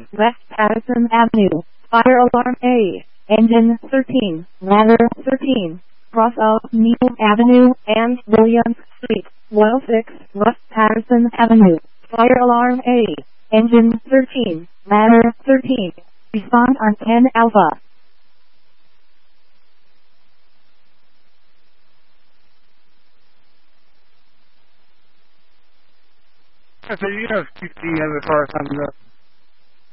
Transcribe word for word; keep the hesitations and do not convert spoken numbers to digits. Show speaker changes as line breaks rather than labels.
West Patterson Avenue. Fire alarm A. Engine thirteen. Ladder thirteen. Cross of Neal Avenue and Williams Street. one oh six West Patterson Avenue. Fire alarm A. Engine thirteen. Ladder thirteen. Respond on ten Alpha.
So you know, you have a car coming up.